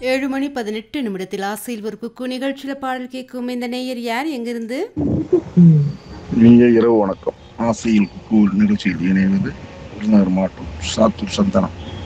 7:18 ஆசையில் ஒரு குக்கு நிகழ்ச்சியில் பாடல் கேட்கும் இந்த நேயர் யார் எங்கிருந்து? இனிய இரவு வணக்கம். ஆசையில் குக்கூர் நிகழ்ச்சியில் இணைவது விருந்தினர் மாற்றம் சாத்தூர் சந்தனம்.